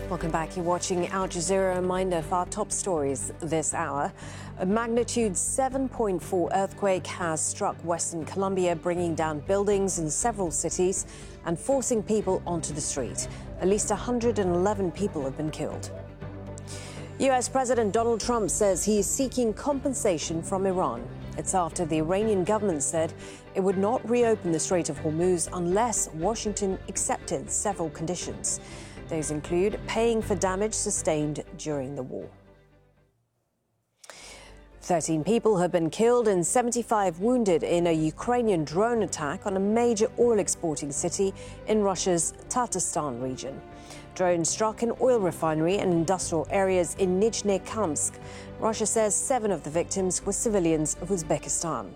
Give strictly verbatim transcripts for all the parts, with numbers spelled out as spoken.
Welcome back. You're watching Al Jazeera. A reminder for our top stories this hour. A magnitude seven point four earthquake has struck Western Colombia, bringing down buildings in several cities and forcing people onto the street. At least one hundred eleven people have been killed. U S President Donald Trump says he is seeking compensation from Iran. It's after the Iranian government said it would not reopen the Strait of Hormuz unless Washington accepted several conditions. Those include paying for damage sustained during the war. thirteen people have been killed and seventy-five wounded in a Ukrainian drone attack on a major oil exporting city in Russia's Tatarstan region. Drones struck an oil refinery and industrial areas in Nizhny-Kamsk. Russia says seven of the victims were civilians of Uzbekistan.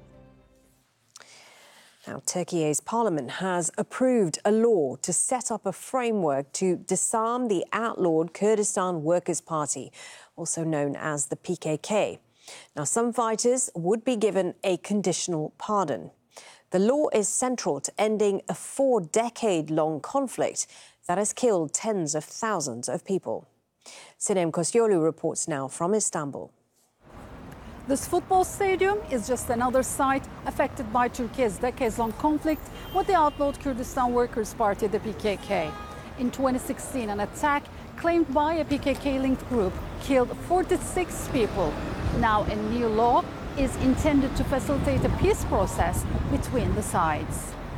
Now, Turkey's parliament has approved a law to set up a framework to disarm the outlawed Kurdistan Workers' Party, also known as the P K K. Now, some fighters would be given a conditional pardon. The law is central to ending a four-decade-long conflict that has killed tens of thousands of people. Sinem Kosyolu reports now from Istanbul. This football stadium is just another site affected by Turkey's decades-long conflict with the outlawed Kurdistan Workers' Party, the P K K. In twenty sixteen, an attack claimed by a P K K-linked group killed forty-six people. Now, a new law is intended to facilitate a peace process between the sides.